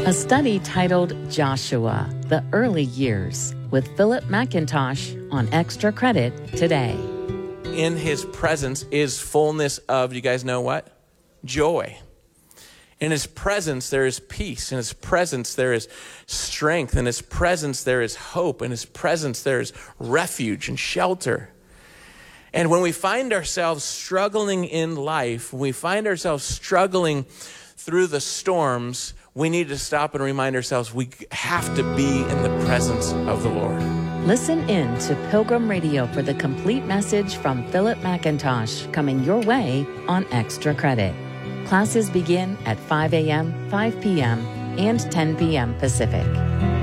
A study titled Joshua, The Early Years, with Philip McIntosh on Extra Credit today. In his presence is fullness of, you guys know what? Joy. In his presence there is peace. In his presence there is strength. In his presence there is hope. In his presence there is refuge and shelter. And when we find ourselves struggling in life, when we find ourselves struggling through the storms, we need to stop and remind ourselves we have to be in the presence of the Lord. Listen in to Pilgrim Radio for the complete message from Philip McIntosh coming your way on Extra Credit. Classes begin at 5 a.m., 5 p.m., and 10 p.m. Pacific.